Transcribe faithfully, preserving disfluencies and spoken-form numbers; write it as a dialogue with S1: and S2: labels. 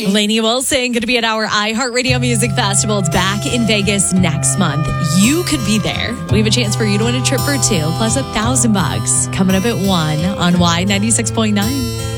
S1: Lainey Wilson going to be at our iHeartRadio Music Festival. It's back in Vegas next month. You could be there. We have a chance for you to win a trip for two, plus a thousand bucks coming up at one on Y ninety-six point nine.